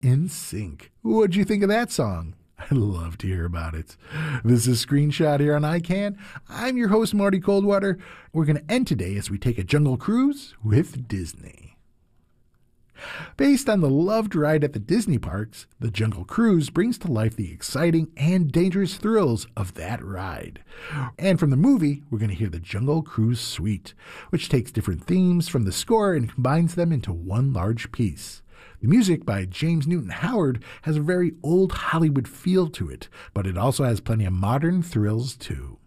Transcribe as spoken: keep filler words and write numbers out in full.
In Sync. What'd you think of that song? I'd love to hear about it. This is Screenshot here on I CAN. I'm your host, Marty Coldwater. We're going to end today as we take a jungle cruise with Disney. Based on the loved ride at the Disney parks, the Jungle Cruise brings to life the exciting and dangerous thrills of that ride. And from the movie, we're going to hear the Jungle Cruise Suite, which takes different themes from the score and combines them into one large piece. The music by James Newton Howard has a very old Hollywood feel to it, but it also has plenty of modern thrills too.